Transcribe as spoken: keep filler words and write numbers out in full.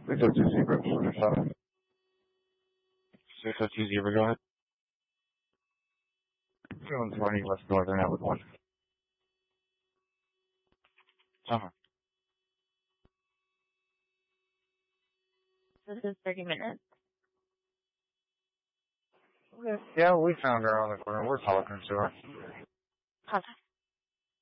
six oh two Zebra, seven. six oh two Zebra, go ahead. two one twenty West Northern Outlet one. Summer. This is thirty minutes. Okay. Yeah, we found her on the corner. We're talking to her. Okay.